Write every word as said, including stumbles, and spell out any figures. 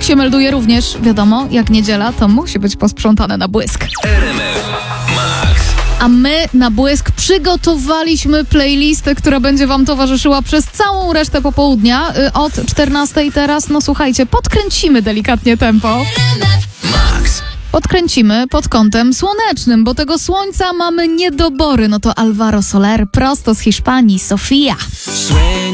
się melduje również, wiadomo, jak niedziela, to musi być posprzątane na błysk. R M F Max. A my na błysk przygotowaliśmy playlistę, która będzie wam towarzyszyła przez całą resztę popołudnia. Yy, od czternastej teraz, no słuchajcie, podkręcimy delikatnie tempo. Max. Podkręcimy pod kątem słonecznym, bo tego słońca mamy niedobory. No to Alvaro Soler prosto z Hiszpanii, Sofia.